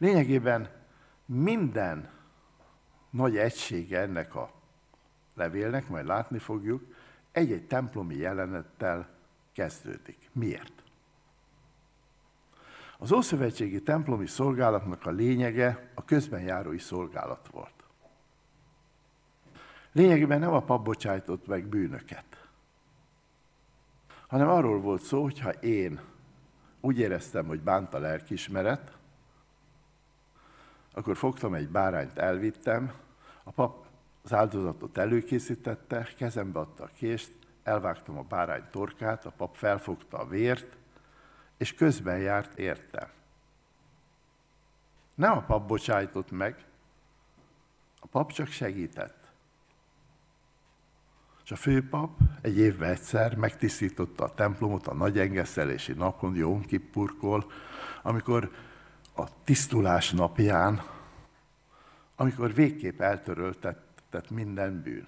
Lényegében minden nagy egysége ennek a levélnek, majd látni fogjuk, egy-egy templomi jelenettel kezdődik. Miért? Az ószövetségi templomi szolgálatnak a lényege a közbenjárói szolgálat volt. Lényegében nem a pap bocsájtott meg bűnöket, hanem arról volt szó, hogyha én úgy éreztem, hogy bánt a lelkiismeret, akkor fogtam egy bárányt, elvittem, a pap az áldozatot előkészítette, kezembe adta a kést, elvágtam a bárány torkát, a pap felfogta a vért, és közben járt értem. Nem a pap bocsájtott meg, a pap csak segített. És a főpap egy évben egyszer megtisztította a templomot a nagy engesztelési napon, Jom Kippurkor, amikor a tisztulás napján, amikor végképp eltöröltetett minden bűn.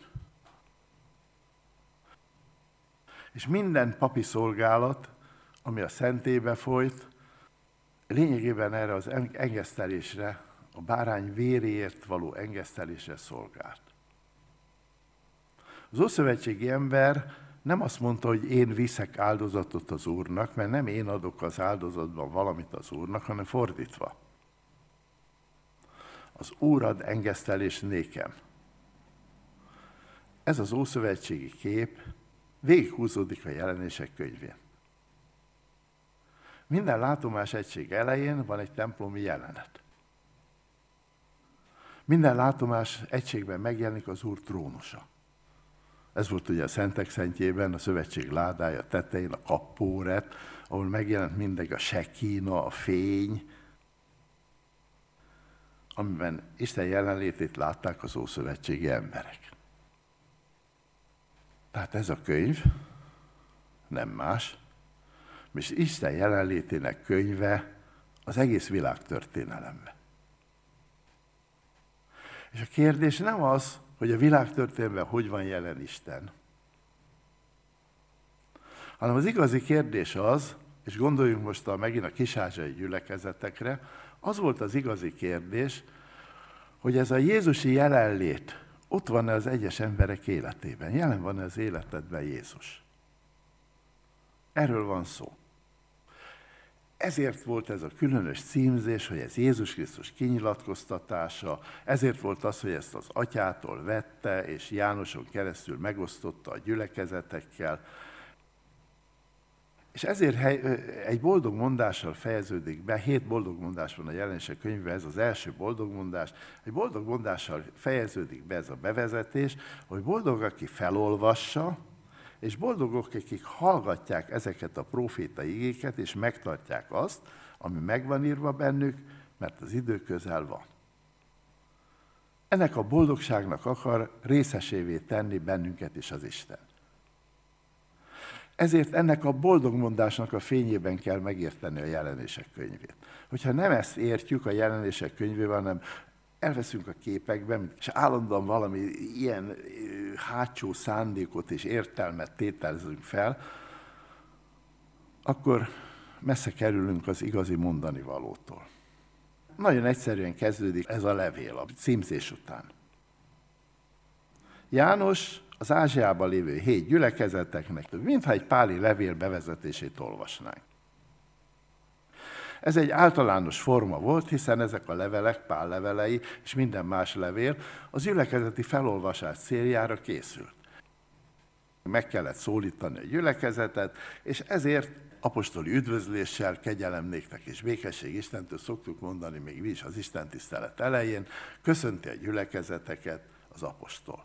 És minden papi szolgálat, ami a szentélybe folyt, lényegében erre az engesztelésre, a bárány véréért való engesztelésre szolgált. Az ószövetségi ember nem azt mondta, hogy én viszek áldozatot az Úrnak, mert nem én adok az áldozatban valamit az Úrnak, hanem fordítva. Az Úr ad engesztelést nékem. Ez az ószövetségi kép végighúzódik a Jelenések könyvén. Minden látomás egység elején van egy templomi jelenet. Minden látomás egységben megjelenik az Úr trónusa. Ez volt ugye a Szentek Szentjében, a szövetség ládája tetején, a kappóret, ahol megjelent mindegy a sekína, a fény, amiben Isten jelenlétét látták az ószövetségi emberek. Tehát ez a könyv nem más, és Isten jelenlétének könyve az egész világtörténelemben. És a kérdés nem az, hogy a világtörténelemben hogy van jelen Isten, hanem az igazi kérdés az, és gondoljunk most megint a kis-ázsiai gyülekezetekre, az volt az igazi kérdés, hogy ez a jézusi jelenlét ott van-e az egyes emberek életében, jelen van-e az életedben Jézus. Erről van szó. Ezért volt ez a különös címzés, hogy ez Jézus Krisztus kinyilatkoztatása, ezért volt az, hogy ezt az atyától vette, és Jánoson keresztül megosztotta a gyülekezetekkel. És ezért egy boldog mondással fejeződik be, 7 boldog mondás van a Jelenések könyvben, ez az első boldog mondás, egy boldog mondással fejeződik be ez a bevezetés, hogy boldog, aki felolvassa, és boldogok, akik hallgatják ezeket a prófétai igéket, és megtartják azt, ami megvan írva bennük, mert az idő közel van. Ennek a boldogságnak akar részesévé tenni bennünket is az Isten. Ezért ennek a boldogmondásnak a fényében kell megérteni a Jelenések könyvét. Hogyha nem ezt értjük a Jelenések könyvében, hanem elveszünk a képekben, és állandóan valami ilyen hátsó szándékot és értelmet tételezünk fel, akkor messze kerülünk az igazi mondani valótól. Nagyon egyszerűen kezdődik ez a levél a címzés után. János az Ázsiában lévő 7 gyülekezeteknek, mintha egy páli levél bevezetését olvasnánk. Ez egy általános forma volt, hiszen ezek a levelek, Pál levelei és minden más levél az gyülekezeti felolvasás céljára készült. Meg kellett szólítani a gyülekezetet, és ezért apostoli üdvözléssel, kegyelem néktek és békesség Istentől szoktuk mondani, még mi is az istentisztelet elején, köszönti a gyülekezeteket az apostol.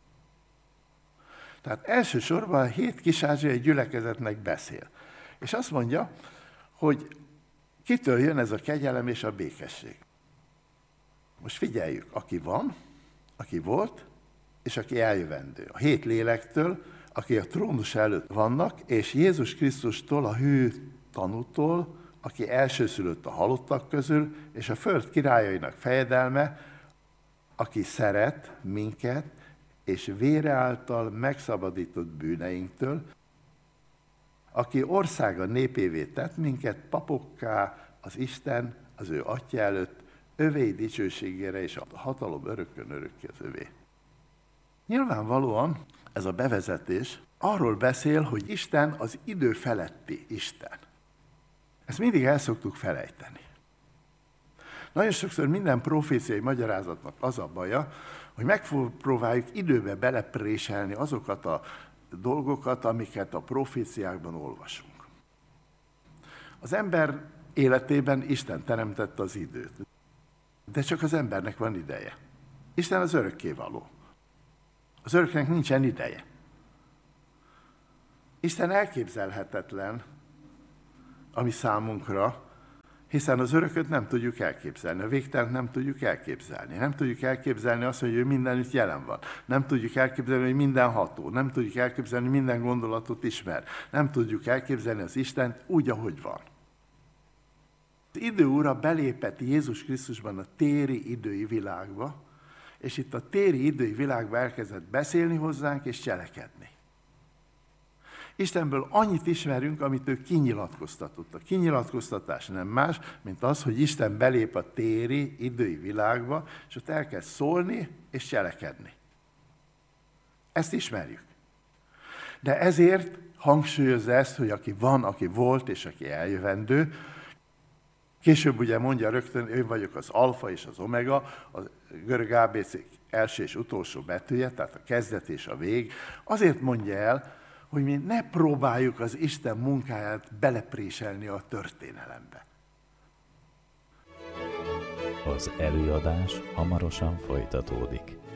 Tehát elsősorban 7 kis-ázsiai gyülekezetnek beszél. És azt mondja, hogy kitől jön ez a kegyelem és a békesség. Most figyeljük, aki van, aki volt, és aki eljövendő. A 7 lélektől, aki a trónus előtt vannak, és Jézus Krisztustól, a hű tanútól, aki elsőszülött a halottak közül, és a föld királyainak fejedelme, aki szeret minket, és vére által megszabadított bűneinktől, aki országa népévé tett minket papokká az Isten, az ő Atya előtt, övé dicsőségére, és a hatalom örökkön örökké az övé. Nyilvánvalóan ez a bevezetés arról beszél, hogy Isten az idő feletti Isten. Ezt mindig el szoktuk felejteni. Nagyon sokszor minden proféciai magyarázatnak az a baja, hogy megpróbáljuk időbe belepréselni azokat a dolgokat, amiket a proféciákban olvasunk. Az ember életében Isten teremtette az időt, de csak az embernek van ideje. Isten az örökkévaló. Az öröknek nincsen ideje. Isten elképzelhetetlen a mi számunkra, hiszen az örököt nem tudjuk elképzelni, a végtelent nem tudjuk elképzelni. Nem tudjuk elképzelni azt, hogy ő mindenütt jelen van. Nem tudjuk elképzelni, hogy mindenható. Nem tudjuk elképzelni, hogy minden gondolatot ismer. Nem tudjuk elképzelni az Istent úgy, ahogy van. Az idő ura belépett Jézus Krisztusban a téri idői világba, és itt a téri idői világba elkezdett beszélni hozzánk és cselekedni. Istenből annyit ismerünk, amit ő kinyilatkoztatott. A kinyilatkoztatás nem más, mint az, hogy Isten belép a téri idői világba, és ott elkezd szólni és cselekedni. Ezt ismerjük. De ezért hangsúlyozza ezt, hogy aki van, aki volt és aki eljövendő. Később ugye mondja rögtön, én vagyok az alfa és az omega, a görög ABC első és utolsó betűje, tehát a kezdet és a vég. Azért mondja el, hogy mi ne próbáljuk az Isten munkáját belepréselni a történelembe. Az előadás hamarosan folytatódik.